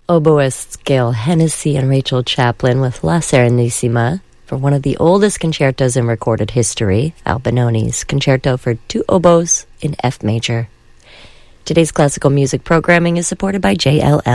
oboists Gail Hennessy and Rachel Chaplin with La Serenissima for one of the oldest concertos in recorded history, Albinoni's Concerto for Two Oboes in F major. Today's classical music programming is supported by JLL.